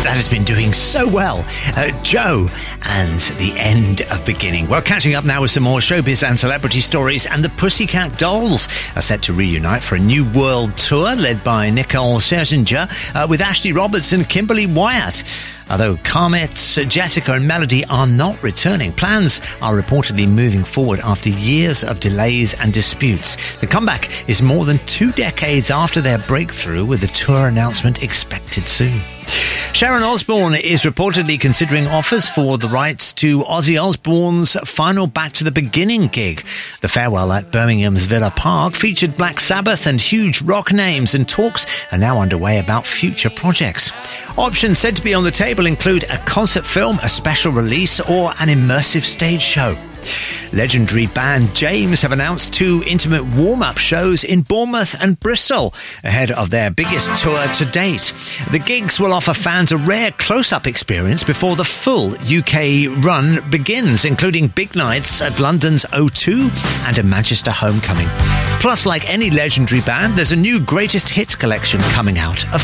that has been doing so well. Joe and The End of Beginning. Well, catching up now with some more showbiz and celebrity stories, and the Pussycat Dolls are set to reunite for a new world tour led by Nicole Scherzinger with Ashley Roberts and Kimberly Wyatt. Although Carmet, Jessica and Melody are not returning, plans are reportedly moving forward after years of delays and disputes. The comeback is more than 2 decades after their breakthrough, with the tour announcement expected soon. Sharon Osbourne is reportedly considering offers for the rights to Ozzy Osbourne's final Back to the Beginning gig. The farewell at Birmingham's Villa Park featured Black Sabbath and huge rock names, and talks are now underway about future projects. Options said to be on the table include a concert film, a special release, or an immersive stage show. Legendary band James have announced 2 intimate warm-up shows in Bournemouth and Bristol ahead of their biggest tour to date. The gigs will offer fans a rare close-up experience before the full UK run begins, including big nights at London's O2 and a Manchester homecoming. Plus, like any legendary band, there's a new greatest hits collection coming out of